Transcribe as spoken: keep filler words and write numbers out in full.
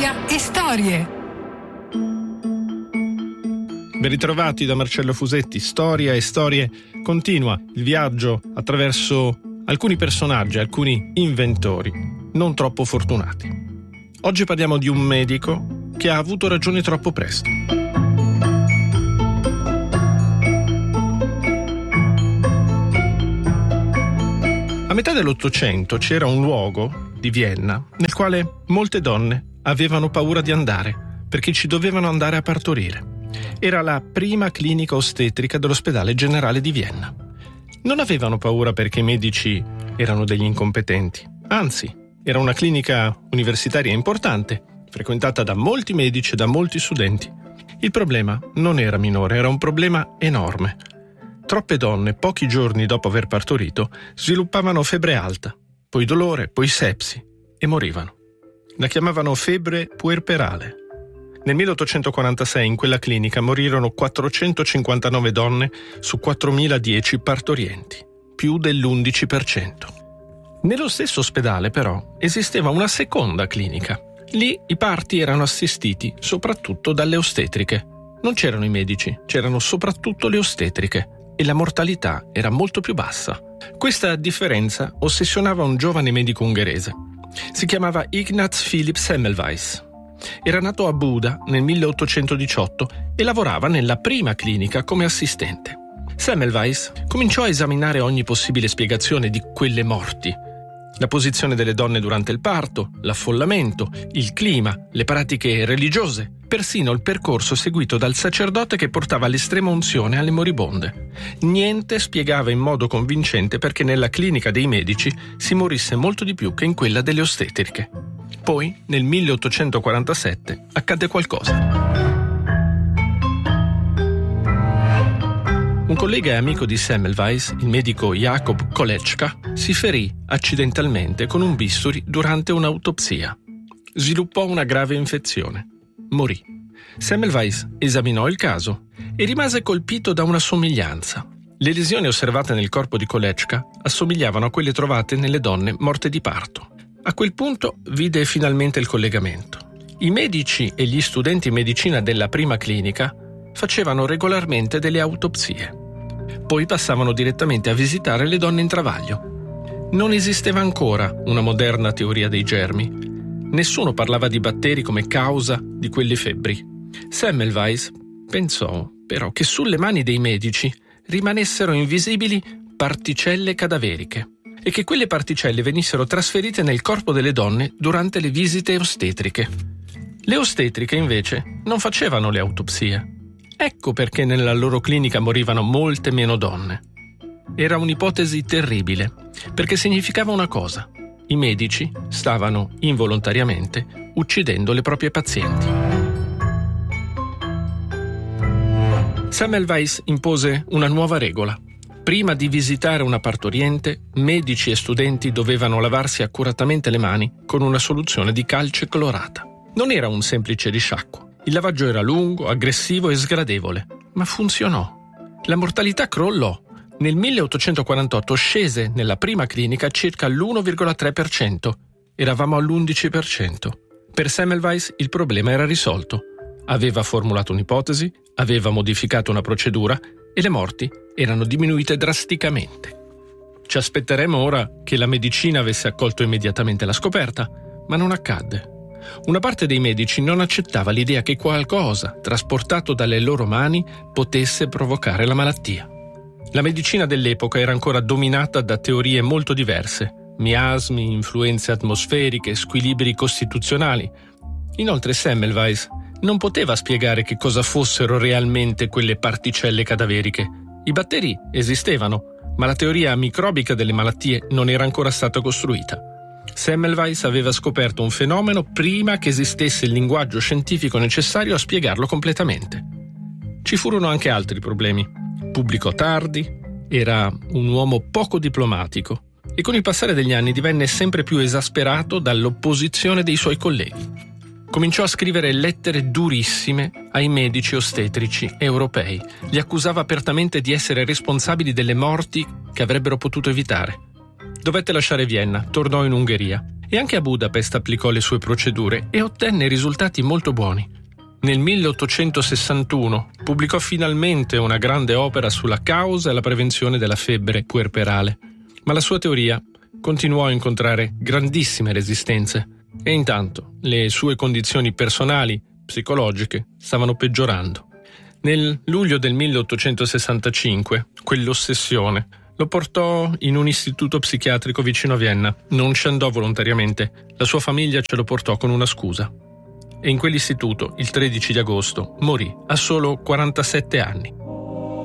Storia e storie. Ben ritrovati da Marcello Fusetti. Storia e storie continua il viaggio attraverso alcuni personaggi, alcuni inventori non troppo fortunati. Oggi parliamo di un medico che ha avuto ragione troppo presto. A metà dell'Ottocento c'era un luogo di Vienna nel quale molte donne avevano paura di andare perché ci dovevano andare a partorire. Era la prima clinica ostetrica dell'ospedale generale di Vienna. Non avevano paura perché i medici erano degli incompetenti. Anzi, era una clinica universitaria importante, frequentata da molti medici e da molti studenti. Il problema non era minore, era un problema enorme. Troppe donne, pochi giorni dopo aver partorito, sviluppavano febbre alta, poi dolore, poi sepsi e morivano. La chiamavano febbre puerperale. Nel milleottocentoquarantasei in quella clinica morirono quattrocentocinquantanove donne su quattromiladieci partorienti, più dell'undici per cento. Nello stesso ospedale, però, esisteva una seconda clinica. Lì i parti erano assistiti soprattutto dalle ostetriche. Non c'erano i medici, c'erano soprattutto le ostetriche e la mortalità era molto più bassa. Questa differenza ossessionava un giovane medico ungherese. Si chiamava Ignaz Philipp Semmelweis. Era nato a Buda nel milleottocentodiciotto e lavorava nella prima clinica come assistente. Semmelweis cominciò a esaminare ogni possibile spiegazione di quelle morti. La posizione delle donne durante il parto, l'affollamento, il clima, le pratiche religiose, persino il percorso seguito dal sacerdote che portava l'estrema unzione alle moribonde. Niente spiegava in modo convincente perché nella clinica dei medici si morisse molto di più che in quella delle ostetriche. Poi, nel milleottocentoquarantasette, accadde qualcosa. Un collega e amico di Semmelweis, il medico Jakob Koleczka, si ferì accidentalmente con un bisturi durante un'autopsia. Sviluppò una grave infezione. Morì. Semmelweis esaminò il caso e rimase colpito da una somiglianza. Le lesioni osservate nel corpo di Koleczka assomigliavano a quelle trovate nelle donne morte di parto. A quel punto vide finalmente il collegamento. I medici e gli studenti in medicina della prima clinica facevano regolarmente delle autopsie. Poi passavano direttamente a visitare le donne in travaglio. Non esisteva ancora una moderna teoria dei germi. Nessuno parlava di batteri come causa di quelle febbri. Semmelweis pensò però che sulle mani dei medici rimanessero invisibili particelle cadaveriche e che quelle particelle venissero trasferite nel corpo delle donne durante le visite ostetriche. Le ostetriche, invece, non facevano le autopsie. Ecco perché nella loro clinica morivano molte meno donne. Era un'ipotesi terribile, perché significava una cosa: i medici stavano involontariamente uccidendo le proprie pazienti. Semmelweis impose una nuova regola. Prima di visitare una partoriente, medici e studenti dovevano lavarsi accuratamente le mani con una soluzione di calce clorata. Non era un semplice risciacquo. Il lavaggio era lungo, aggressivo e sgradevole, ma funzionò. La mortalità crollò. Nel milleottocentoquarantotto scese nella prima clinica circa l'uno virgola tre per cento. Eravamo all'undici per cento. Per Semmelweis il problema era risolto. Aveva formulato un'ipotesi, aveva modificato una procedura e le morti erano diminuite drasticamente. Ci aspetteremo ora che la medicina avesse accolto immediatamente la scoperta, ma non accadde. Una parte dei medici non accettava l'idea che qualcosa trasportato dalle loro mani potesse provocare la malattia. La medicina dell'epoca era ancora dominata da teorie molto diverse: miasmi, influenze atmosferiche, squilibri costituzionali. Inoltre Semmelweis non poteva spiegare che cosa fossero realmente quelle particelle cadaveriche. I batteri esistevano, ma la teoria microbica delle malattie non era ancora stata costruita. Semmelweis aveva scoperto un fenomeno prima che esistesse il linguaggio scientifico necessario a spiegarlo completamente. Ci furono anche altri problemi. Pubblicò tardi, era un uomo poco diplomatico e con il passare degli anni divenne sempre più esasperato dall'opposizione dei suoi colleghi. Cominciò a scrivere lettere durissime ai medici ostetrici europei. Li accusava apertamente di essere responsabili delle morti che avrebbero potuto evitare. Dovette lasciare Vienna, tornò in Ungheria E anche a Budapest applicò le sue procedure e ottenne risultati molto buoni. Nel milleottocentosessantuno pubblicò finalmente una grande opera sulla causa e la prevenzione della febbre puerperale, ma la sua teoria continuò a incontrare grandissime resistenze e intanto le sue condizioni personali, psicologiche, stavano peggiorando. Nel luglio del milleottocentosessantacinque, quell'ossessione lo portò in un istituto psichiatrico vicino a Vienna. Non ci andò volontariamente, la sua famiglia ce lo portò con una scusa. E in quell'istituto, il tredici di agosto, morì a solo quarantasette anni.